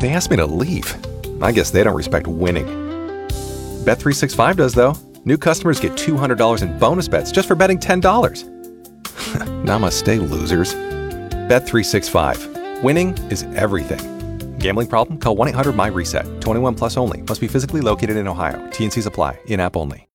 They asked me to leave. I guess they don't respect winning. Bet365 does, though. New customers get $200 in bonus bets just for betting $10. Namaste, losers. Bet365. Winning is everything. Gambling problem? Call 1-800-MY-RESET. 21 plus only. Must be physically located in Ohio. T&Cs apply. In-app only.